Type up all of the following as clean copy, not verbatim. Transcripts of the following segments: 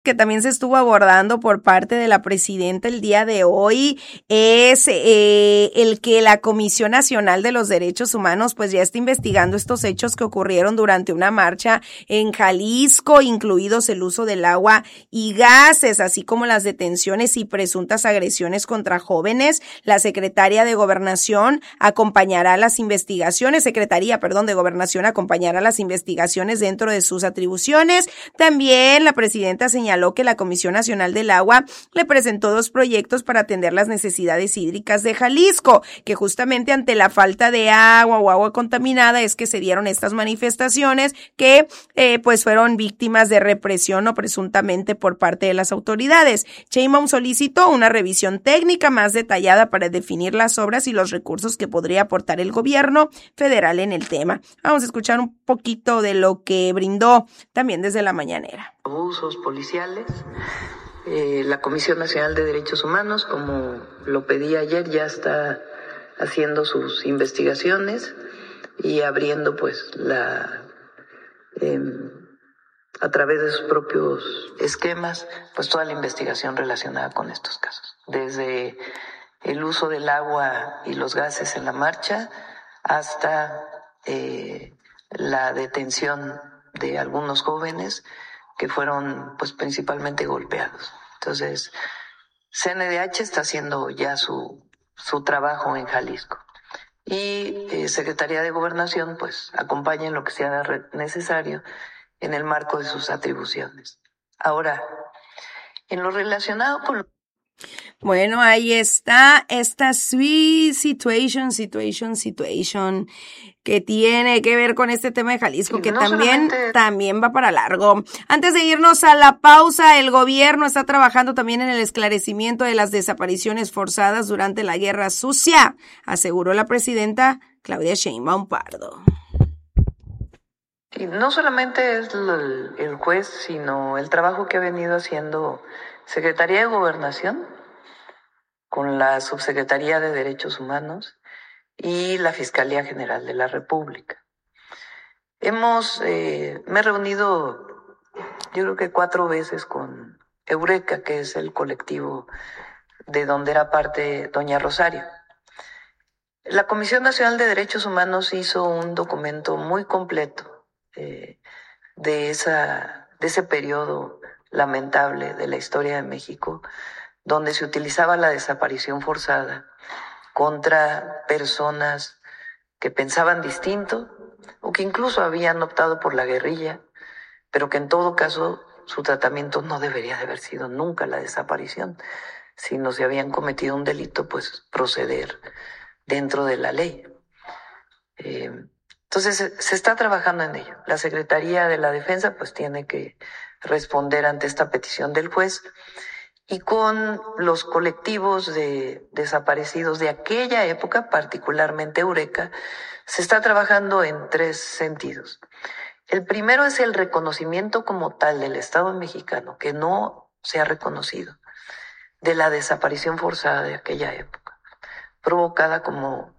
que también se estuvo abordando por parte de la presidenta el día de hoy es el que la Comisión Nacional de los Derechos Humanos pues ya está investigando estos hechos que ocurrieron durante una marcha en Jalisco, incluidos el uso del agua y gases, así como las detenciones y presuntas agresiones contra jóvenes. La Secretaría de Gobernación acompañará las investigaciones, Secretaría de Gobernación acompañará las investigaciones dentro de sus atribuciones. También la presidenta señaló que la Comisión Nacional del Agua le presentó 2 proyectos para atender las necesidades hídricas de Jalisco, que justamente ante la falta de agua o agua contaminada es que se dieron estas manifestaciones que pues fueron víctimas de represión o presuntamente por parte de las autoridades. Sheinbaum solicitó una revisión técnica más detallada para definir las obras y los recursos que podría aportar el gobierno federal en el tema. Vamos a escuchar un poquito de lo que brindó también desde la mañanera. Abusos policiales. La Comisión Nacional de Derechos Humanos, como lo pedí ayer, ya está haciendo sus investigaciones y abriendo pues a través de sus propios esquemas pues toda la investigación relacionada con estos casos, desde el uso del agua y los gases en la marcha hasta la detención de algunos jóvenes que fueron pues principalmente golpeados. Entonces, CNDH está haciendo ya su trabajo en Jalisco. Y Secretaría de Gobernación pues acompaña en lo que sea necesario en el marco de sus atribuciones. Ahora, en lo relacionado con... Bueno, ahí está esta sweet situation que tiene que ver con este tema de Jalisco, que también va para largo. Antes de irnos a la pausa, el gobierno está trabajando también en el esclarecimiento de las desapariciones forzadas durante la Guerra Sucia, aseguró la presidenta Claudia Sheinbaum Pardo. Y no solamente es el juez, sino el trabajo que ha venido haciendo Secretaría de Gobernación con la Subsecretaría de Derechos Humanos y la Fiscalía General de la República. Me he reunido, yo creo que 4 veces con Eureka, que es el colectivo de donde era parte doña Rosario. La Comisión Nacional de Derechos Humanos hizo un documento muy completo de ese periodo lamentable de la historia de México, donde se utilizaba la desaparición forzada contra personas que pensaban distinto o que incluso habían optado por la guerrilla, pero que en todo caso su tratamiento no debería de haber sido nunca la desaparición, sino si habían cometido un delito, pues proceder dentro de la ley. Entonces se está trabajando en ello. La Secretaría de la Defensa pues tiene que responder ante esta petición del juez, y con los colectivos de desaparecidos de aquella época, particularmente Eureka, se está trabajando en 3 sentidos. El primero es el reconocimiento como tal del Estado mexicano, que no se ha reconocido, de la desaparición forzada de aquella época, provocada como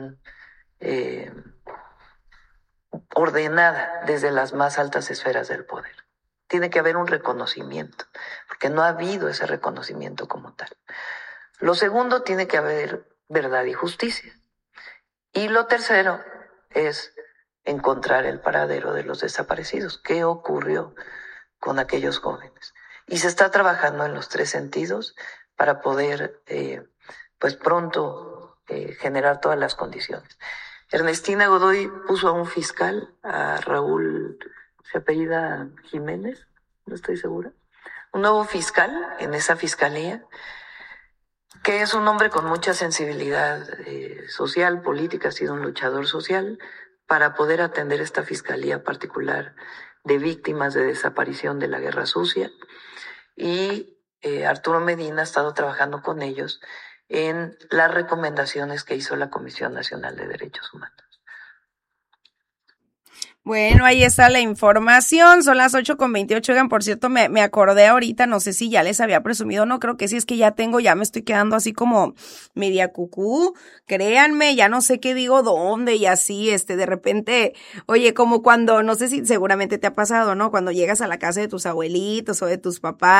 ordenada desde las más altas esferas del poder. Tiene que haber un reconocimiento, porque no ha habido ese reconocimiento como tal. Lo segundo, tiene que haber verdad y justicia. Y lo tercero es encontrar el paradero de los desaparecidos. ¿Qué ocurrió con aquellos jóvenes? Y se está trabajando en los 3 sentidos para poder, pues pronto, generar todas las condiciones. Ernestina Godoy puso a un fiscal, a Raúl, se apellida Jiménez, no estoy segura, un nuevo fiscal en esa fiscalía, que es un hombre con mucha sensibilidad social, política, ha sido un luchador social, para poder atender esta fiscalía particular de víctimas de desaparición de la Guerra Sucia. Y Arturo Medina ha estado trabajando con ellos en las recomendaciones que hizo la Comisión Nacional de Derechos Humanos. Bueno, ahí está la información, son las 8:28, oigan, por cierto, me acordé ahorita, no sé si ya les había presumido, no creo que sí, es que ya me estoy quedando así como media cucú, créanme, ya no sé qué digo dónde y así, de repente, oye, como cuando, no sé si seguramente te ha pasado, ¿no? Cuando llegas a la casa de tus abuelitos o de tus papás,